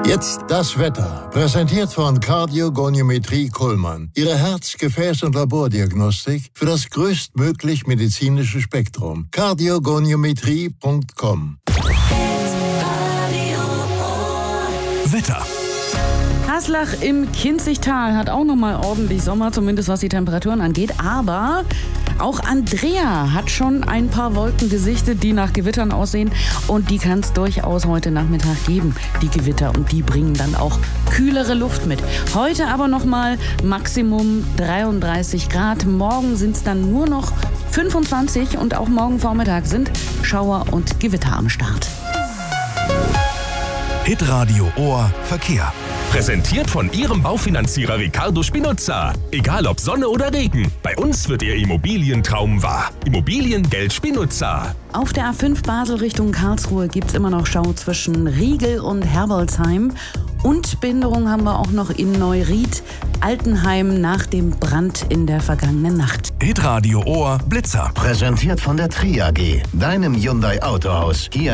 Jetzt das Wetter. Präsentiert von Kardiogoniometrie Kuhlmann. Ihre Herz-, Gefäß- und Labordiagnostik für das größtmöglich medizinische Spektrum. Kardiogoniometrie.com. Wetter. Haslach im Kinzigtal hat auch nochmal ordentlich Sommer, zumindest was die Temperaturen angeht. Aber auch Andrea hat schon ein paar Wolken gesichtet, die nach Gewittern aussehen. Und die kann es durchaus heute Nachmittag geben, die Gewitter. Und die bringen dann auch kühlere Luft mit. Heute aber nochmal Maximum 33 Grad. Morgen sind es dann nur noch 25 und auch morgen Vormittag sind Schauer und Gewitter am Start. Hitradio Ohr Verkehr. Präsentiert von Ihrem Baufinanzierer Ricardo Spinuzza. Egal ob Sonne oder Regen, bei uns wird Ihr Immobilientraum wahr. Immobiliengeld Spinuzza. Auf der A5 Basel Richtung Karlsruhe gibt es immer noch Stau zwischen Riegel und Herbolzheim. Und Behinderung haben wir auch noch in Neuried, Altenheim nach dem Brand in der vergangenen Nacht. Hitradio Ohr Blitzer. Präsentiert von der Tri AG, deinem Hyundai Autohaus. Hier